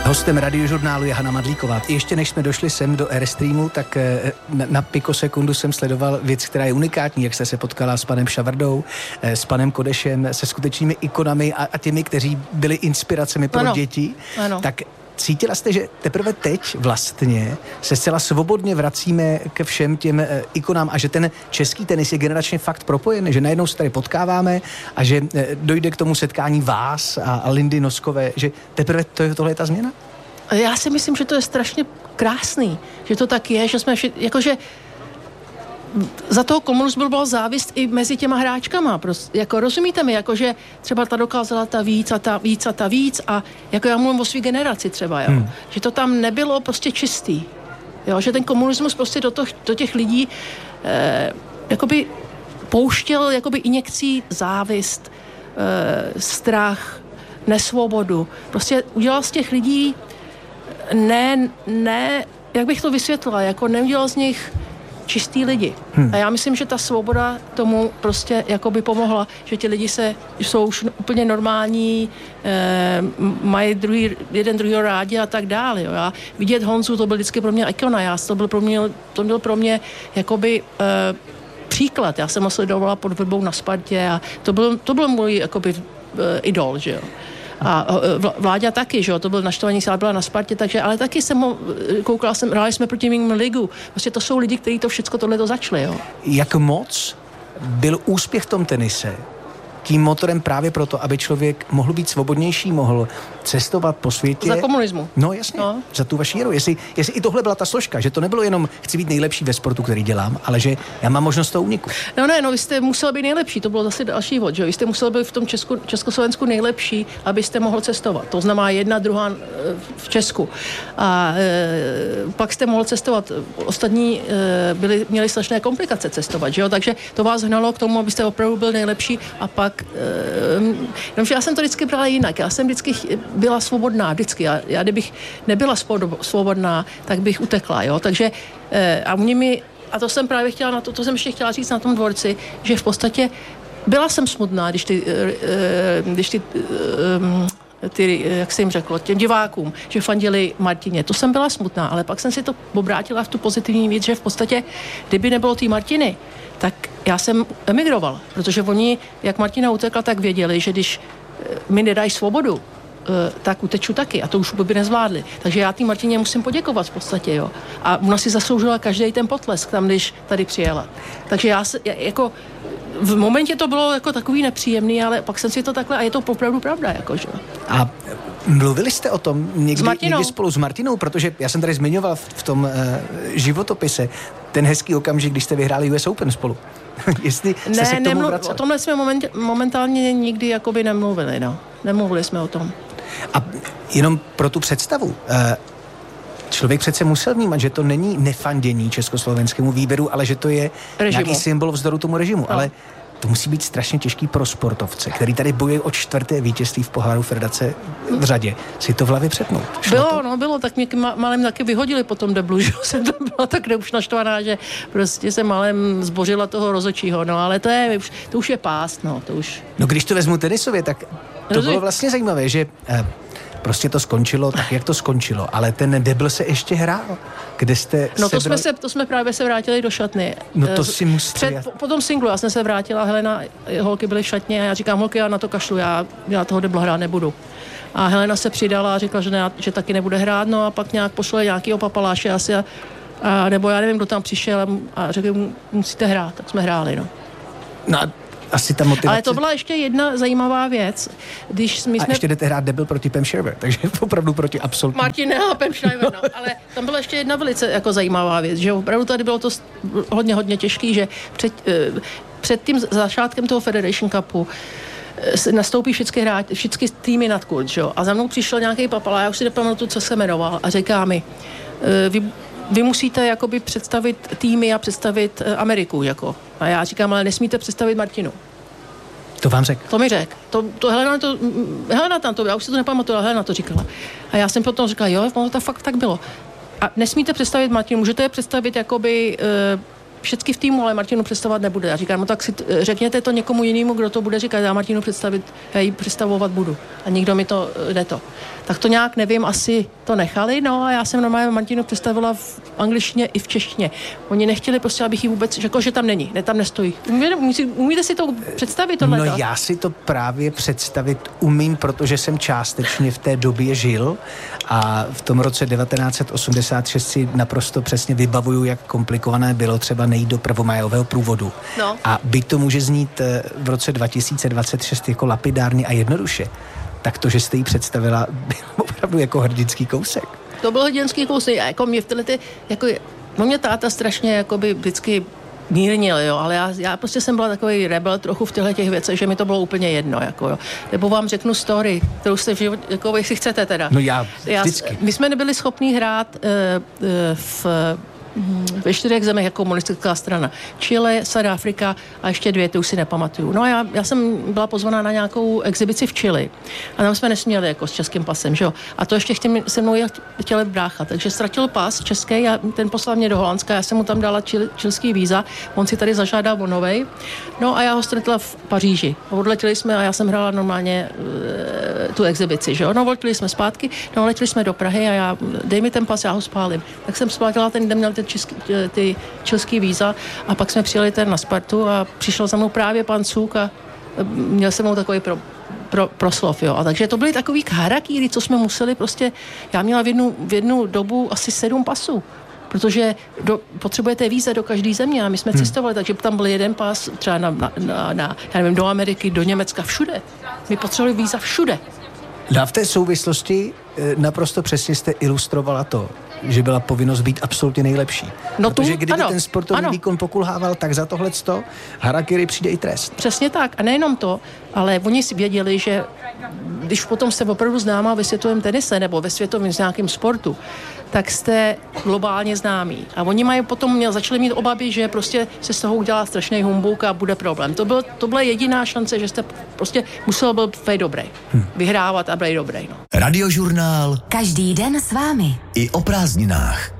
Hostem Radiožurnálu je Hana Madlíková. Ještě než jsme došli sem do Airstreamu, tak na pikosekundu jsem sledoval věc, která je unikátní, jak jste se potkala s panem Šavrdou, s panem Kodešem, se skutečnými ikonami a těmi, kteří byli inspiracemi pro děti. Ano. Tak cítila jste, že teprve teď vlastně se zcela svobodně vracíme ke všem těm ikonám a že ten český tenis je generačně fakt propojen, že najednou se tady potkáváme a že dojde k tomu setkání vás a Lindy Noskové, že teprve tohle je ta změna? Já si myslím, že to je strašně krásný, že to tak je, že jsme jakože za toho komunismu byla závist i mezi těma hráčkama. Prostě, jako rozumíte mi, jakože třeba ta dokázala ta víc a jako já mluvím o svý generaci třeba, jo. Že to tam nebylo prostě čistý. Jo, že ten komunismus prostě do těch lidí jakoby pouštěl jakoby injekcí závist, strach, nesvobodu. Prostě udělal z těch lidí ne, jak bych to vysvětlila, jako neudělal z nich čistý lidi. A já myslím, že ta svoboda tomu prostě jakoby pomohla, že ti lidi jsou už úplně normální, mají jeden druhýho rádi a tak dále. Jo. Já vidět Honzu, to byl vždycky pro mě ikona, to byl pro mě jakoby příklad. Já jsem ho sledovala pod Vrbou na Spartě a to byl můj jakoby idol, že jo. A Vláďa taky, že jo, to byl naštvaný, ale byla na Spartě, takže, ale taky hráli jsme proti Ming ligu. Prostě to jsou lidi, kteří to všechno tohleto začali, jo. Jak moc byl úspěch v tom tenise tím motorem právě proto, aby člověk mohl být svobodnější, mohl cestovat po světě. Za komunismu. No jasně, za tu vaši hru. Jestli i tohle byla ta složka, že to nebylo jenom chci být nejlepší ve sportu, který dělám, ale že já mám možnost toho úniku. No, vy jste musel být nejlepší, to bylo zase další vod, že vy jste musel být v tom Československu nejlepší, abyste mohl cestovat. To znamená 1, 2 v Česku. A pak jste mohl cestovat. Ostatní měli strašné komplikace cestovat, že jo? Takže to vás hnalo k tomu, abyste opravdu byl nejlepší a pak jenomže já jsem to vždycky brala jinak. Já jsem vždycky byla svobodná, vždycky. Já kdybych nebyla svobodná, tak bych utekla, jo. Takže a to jsem právě chtěla to jsem ještě chtěla říct na tom dvorci, že v podstatě byla jsem smutná, když ty, jak jsem jim řekla, těm divákům, že fandili Martině. To jsem byla smutná, ale pak jsem si to obrátila v tu pozitivní věc, že v podstatě, kdyby nebylo té Martiny, tak já jsem emigroval, protože oni, jak Martina utekla, tak věděli, že když mi nedají svobodu, tak uteču taky a to už by nezvládli. Takže já té Martině musím poděkovat v podstatě, jo. A ona si zasloužila každý ten potlesk tam, když tady přijela. Takže jako v momentě to bylo jako takový nepříjemný, ale pak jsem si to takhle, a je to opravdu pravda, jakože. A mluvili jste o tom někdy spolu s Martinou, protože já jsem tady zmiňoval v tom životopise ten hezký okamžik, když jste vyhráli US Open spolu. Jestli jste se k tomu vraceli. O tomhle jsme momentálně nikdy jakoby nemluvili, no. Nemluvili jsme o tom. A jenom pro tu představu, člověk přece musel vnímat, že to není nefandění československému výběru, ale že to je nějaký symbol vzdoru tomu režimu. No. Ale to musí být strašně těžký pro sportovce, který tady bojují o 4. vítězství v poháru Federace v řadě. Si to v hlavě přetnout. Bylo, tak mě malem taky vyhodili po tom deblu, že jsem to byla tak už naštvaná, že prostě jsem malem zbořila toho rozhodčího, no ale to už je pást, no, to už. No když to vezmu tenisově, tak to bylo vlastně zajímavé, že prostě to skončilo tak, jak to skončilo, ale ten debl se ještě hrál. Kde jste to jsme právě se vrátili do šatny. No to si musíte. Po tom singlu já jsem se vrátila, Helena, holky byly v šatně a já říkám, holky, já na to kašlu, já toho debla hrát nebudu. A Helena se přidala a řekla, že taky nebude hrát, no a pak nějak pošle nějakýho papaláše asi a nebo já nevím, kdo tam přišel a řekl, musíte hrát, tak jsme hráli, no. No asi ta motivace. Ale to byla ještě jedna zajímavá věc. Ještě jdete hrát debil proti Pam Shriver, takže opravdu proti absolutně. Martin a Pam Shriver, no. Ale tam byla ještě jedna velice jako zajímavá věc, že opravdu tady bylo to hodně těžký, že před tím začátkem toho Federation Cupu nastoupí všechny týmy nad kurz, že jo. A za mnou přišel nějaký papala, já už si nepamatuju, co se jmenoval, a říká mi, vy musíte jakoby představit týmy a představit Ameriku, jako. A já říkám, ale nesmíte představit Martinu. To vám řekl? To mi řekl. Helena tam to, já už si to nepamatuju, ale Helena to říkala. A já jsem potom říkala, jo, to fakt tak bylo. A nesmíte představit Martinu, můžete je představit jakoby všechny v týmu, ale Martinu představovat nebude. Já říkám, no tak si řekněte to někomu jinému, kdo to bude říkat, já Martinu já ji představovat budu. A nikdo mi to jde to. Tak to nějak nevím, asi to nechali, no a já jsem normálně Martinu představila v angličtině i v češtině. Oni nechtěli prostě, abych jí vůbec řekl, že tam není, ne, tam nestojí. Umíte si to představit tohle? No já si to právě představit umím, protože jsem částečně v té době žil a v tom roce 1986 si naprosto přesně vybavuju, jak komplikované bylo třeba nejít do prvomájového průvodu. No. A byť to může znít v roce 2026 jako lapidárně a jednoduše, tak to, že jste ji představila, byl opravdu jako hrdinský kousek. To byl hrdinský kousek a jako mě v této, jako mě táta strašně jakoby vždycky mírnil, jo, ale já prostě jsem byla takový rebel trochu v těch věcech, že mi to bylo úplně jedno, jako jo. Nebo vám řeknu story, kterou jste v životě, jako jestli chcete teda. No já vždycky. My jsme nebyli schopní hrát ve 4 zemích jako komunistická strana. Chile, South Afrika a ještě 2, ty už si nepamatuju. No a já jsem byla pozvaná na nějakou exibici v Chile a tam jsme nesměli jako s českým pasem, že jo. A to ještě se mnou chtěli brácha, takže ztratil pas český a ten poslal mě do Holandska, já jsem mu tam dala chilský víza, on si tady zažádal o novej. No a já ho ztratila v Paříži. A odletěli jsme a já jsem hrála normálně tu exibici, že jo. No odletěli jsme zpátky, no letěli jsme do Prahy a dej mi ten pas, já ho spálím. Tak jsem spálila ten, kde měl ty chilský víza a pak jsme přijeli na Spartu a přišel za mnou právě pan Cuk a měl jsem mnou takový proslov, jo. A takže to byly takový harakíry, co jsme museli prostě, já měla v jednu dobu asi 7 pasů, protože potřebujete víza do každé země a my jsme cestovali, takže tam byl jeden pas třeba já nevím, do Ameriky, do Německa, všude. My potřebovali víza všude. A v té souvislosti naprosto přesně jste ilustrovala to, že byla povinnost být absolutně nejlepší. No protože kdyby ten sportovní výkon pokulhával, tak za tohleto harakiri přijde i trest. Přesně tak. A nejenom to, ale oni si věděli, že když potom jste opravdu známá ve světovém tenise nebo ve světovém nějakém sportu, tak jste globálně známí. A oni začali mít obavy, že prostě se z toho udělá strašný humbuk a bude problém. To byla jediná šance, že jste prostě musel být dobrý. Vyhrávat a být dobrý. No. Radiožurnál. Každý den s vámi. I o prázdninách.